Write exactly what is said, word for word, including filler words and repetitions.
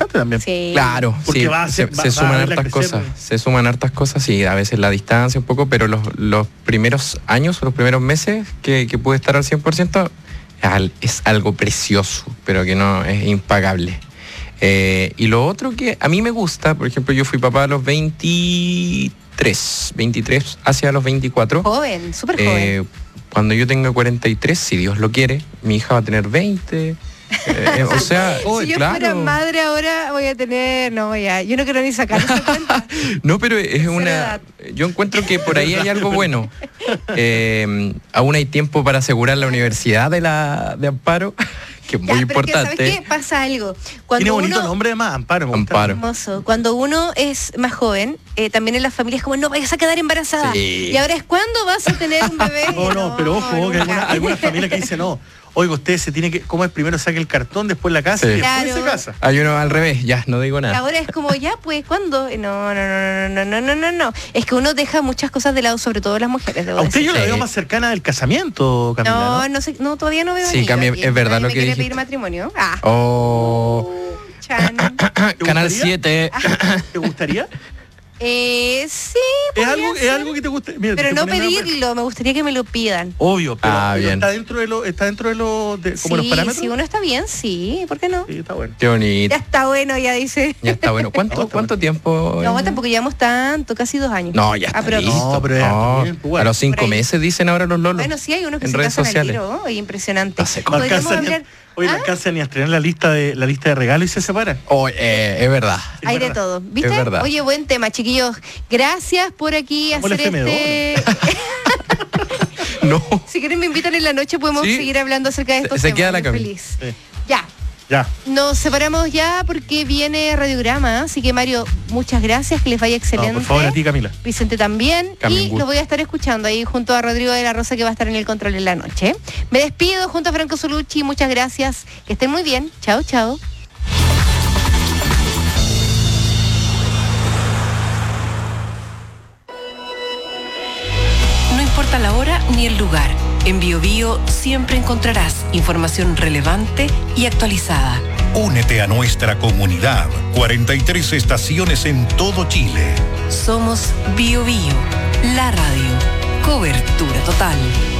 importante también. Sí. Claro, porque sí, va a ser, se, va, se va suman a verla hartas crecer, cosas, pues. se suman hartas cosas, sí, a veces la distancia un poco, pero los, los primeros años, los primeros meses que, que pude estar al cien por ciento, es algo precioso, pero que no es impagable. Eh, y lo otro que a mí me gusta, por ejemplo, yo fui papá a los veintitrés, veintitrés hacia los veinticuatro. Joven, súper joven. Eh, cuando yo tenga cuarenta y tres, si Dios lo quiere, mi hija va a tener veinte. Eh, o sea, si yo claro. fuera madre ahora voy a tener, no, ya, yo no quiero ni sacar esa cuenta. No, pero es Tercera una... edad. Yo encuentro que por ahí hay algo bueno. Eh, aún hay tiempo para asegurar la universidad de la de Amparo, que es muy Ya, pero es que, importante. ¿sabes qué? Pasa algo. Cuando Tiene bonito uno, nombre además, Amparo. me gusta. Amparo. hermoso. Cuando uno es más joven, eh, también en la familia es como, no vayas a quedar embarazada. Sí. Y ahora es, ¿cuándo vas a tener un bebé? No, no, pero ojo, que nunca. alguna, alguna familia que dice no. Oiga, usted se tiene que, ¿cómo es? Primero saque el cartón, después la casa Sí. y después Claro. se casa. Hay uno al revés, ya, no digo Y nada. ahora es como, ya, pues, ¿cuándo? No, no, no, no, no, no, no, no. Es que uno deja muchas cosas de lado, sobre todo las mujeres. debo A usted yo decir. la veo Sí. más cercana del casamiento, Camila, No, ¿no? no sé, no, todavía no veo Sí, anillo Cami, aquí. es verdad Nadie lo me que quiere dijiste. pedir matrimonio. Ah. Oh, Chan. Canal gustaría? siete. ¿Te gustaría? Eh, sí, ¿Es podría algo, es ser. algo que te gusta? Mira, Pero te no pones una- pedirlo, me gustaría que me lo pidan. Obvio, pero, Ah, pero bien. está dentro de lo, está dentro de lo, de, como Sí, los parámetros. si uno está bien, sí, ¿por qué no? Sí, está bueno. Qué bonito. Ya está bueno, ya dice. Ya está bueno. No, ¿Cuánto, está cuánto tiempo? No, tampoco llevamos tanto, casi dos años. No, ya está Ah, pero- listo. No, pero es harto tiempo, igual. a los cinco Por ahí. meses dicen ahora los lolos. Bueno, sí, hay unos que En se redes casan sociales. al tiro, oye, impresionante. No sé No cómo. Podríamos alcanza ni, hablar- oye, no ¿Ah? alcanza ni a estrenar la lista de la lista de regalos y se separan. Oh, eh, es verdad. Es Hay de verdad. todo, ¿viste? Es verdad. Oye, buen tema, chiquillos. Gracias por aquí Vamos al hacer F M dos. este... No. Si quieren me invitan en la noche, podemos Sí. seguir hablando acerca de Se- estos se temas. queda la Muy Cami. feliz. Sí. Ya, Ya. nos separamos ya porque viene Radiograma, así que Mario, muchas gracias, que les vaya No, excelente. por favor, a ti, Camila. Vicente también. Cami, un y gusto. lo voy a estar escuchando ahí junto a Rodrigo de la Rosa, que va a estar en el control en la noche. Me despido junto a Franco Solucci. Muchas gracias. Que estén muy bien. Chao, chao. No importa la hora ni el lugar. En BioBio siempre encontrarás información relevante y actualizada. Únete a nuestra comunidad. cuarenta y tres estaciones en todo Chile. Somos BioBio, la radio. Cobertura total.